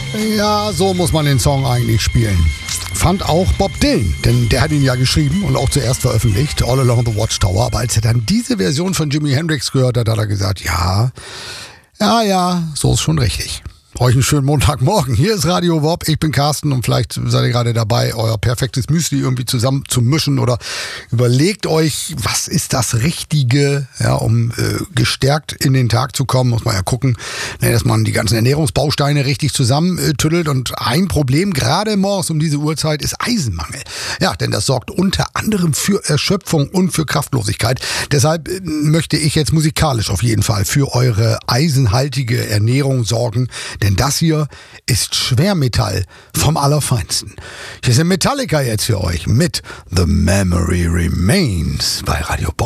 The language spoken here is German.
Ja, so muss man den Song eigentlich spielen. Fand auch Bob Dylan, denn der hat ihn ja geschrieben und auch zuerst veröffentlicht, All Along the Watchtower. Aber als er dann diese Version von Jimi Hendrix gehört hat, hat er gesagt, ja, so ist schon richtig. Euch einen schönen Montagmorgen. Hier ist Radio WOP, ich bin Carsten und vielleicht seid ihr gerade dabei, euer perfektes Müsli irgendwie zusammen zu mischen oder überlegt euch, was ist das Richtige, ja, um gestärkt in den Tag zu kommen, muss man ja gucken, dass man die ganzen Ernährungsbausteine richtig zusammentüttelt und ein Problem gerade morgens um diese Uhrzeit ist Eisenmangel. Ja, denn das sorgt unter anderem für Erschöpfung und für Kraftlosigkeit. Deshalb möchte ich jetzt musikalisch auf jeden Fall für eure eisenhaltige Ernährung sorgen, denn das hier ist Schwermetall vom Allerfeinsten. Hier sind Metallica jetzt für euch mit The Memory Remains bei Radio WOP.